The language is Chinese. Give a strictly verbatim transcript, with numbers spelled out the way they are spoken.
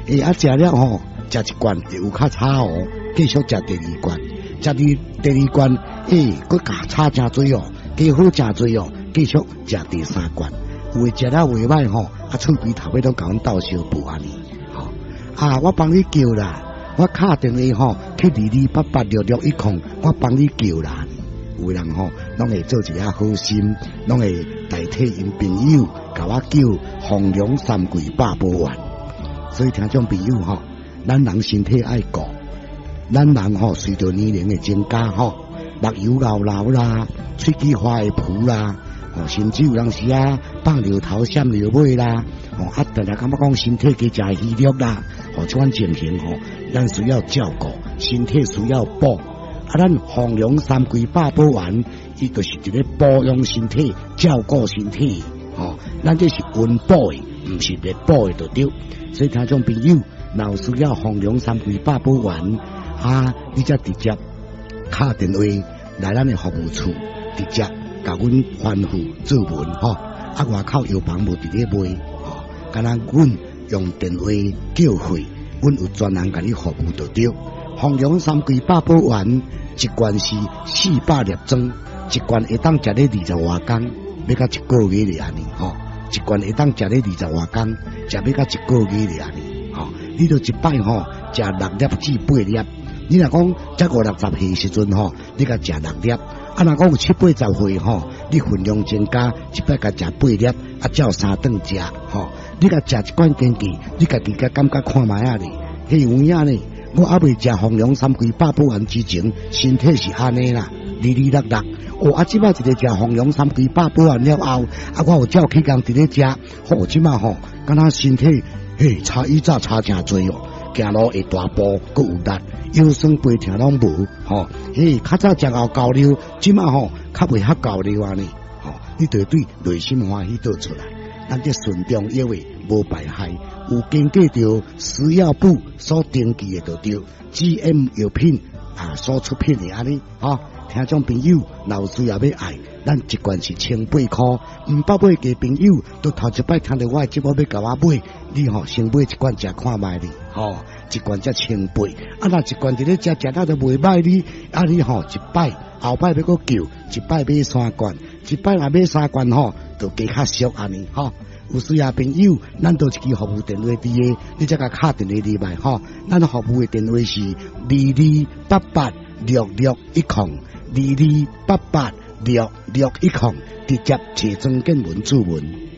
诶啊食了吼，食一罐就有较差哦，继续食第二罐，食第第二罐，诶，佮加差真多哦，加好真多哦，继续食第三罐，有诶食了袂歹吼，啊厝边头尾都甲阮斗相报安尼，吼、哦、啊我帮你叫啦，我敲电话吼去二二八八六六一空，我帮你叫啦。有诶人吼，拢会做一下好心，拢会代替因朋友，甲我叫丰隆三桂百宝丸。所以听众朋友吼，咱人身体爱顾，咱人吼随着年龄的增加吼，目睭老老啦，喙齿花会浮啦，吼甚至有当时啊放尿头闪尿尾啦，吼啊定定感觉讲身体加食虚弱啦，吼这款情形吼，咱需要照顾，身体需要补。啊，咱丰隆三桂百宝丸，伊就是一个保养身体、照顾身体，吼、哦，咱这是温补的，唔是热补的，就对。所以听众朋友，若有需要丰隆三桂百宝丸，啊，你则直接打电话来咱的服务处，直接甲阮吩咐做文，吼、哦，啊，外口药房无伫咧卖，吼、哦，敢若阮用电话叫货，阮有专人甲你服务，就对。丰隆三桂百宝丸一罐是四百粒装，一罐会当食咧二十外天，要到一个月咧安尼吼。一罐会当食咧二十外天，食要到一个月咧安尼吼。你著一摆吼食六粒至八粒，你若讲才五六十岁时阵吼，你甲食六粒；啊，若讲有七八十岁吼，你分量增加，一摆甲食八粒，啊，照三顿食吼。你甲食一罐坚记，你家己甲感觉看卖啊哩，迄有影呢。我还未食丰隆三桂百宝丸之前，身体是安尼啦，哩哩落落。哦，啊，即摆一个食丰隆三桂百宝丸了后，啊，我有照起工伫咧食，吼，即摆吼，敢若身体嘿差以早差真多哦，行路会大步，佮有力，腰酸背痛拢无，吼，嘿，较早食熬高粱，即摆吼较袂遐高粱安尼，吼，你对对内心欢喜倒出来，咱这顺中药的无败害。有经过着食药部所登记的，就对 G M 药品啊所出品的安尼，吼、哦，听众朋友，若有需要要爱，咱一罐是千八块，唔捌买嘅朋友，都头一摆听到我节目要甲我买，你吼、哦、先买一罐食看卖哩，吼、哦，一罐才千八，啊若一罐伫咧食食到就袂歹哩，啊你吼、哦、一摆后摆要搁叫，一摆买三罐，一摆若买三罐吼，就加较俗安尼，吼、哦。有需要朋友，咱都一支服务电话伫诶，你则甲敲电话入来吼。咱服务诶电话是二二八八六六一空，二二八八六六一空，直接找庄建文主文。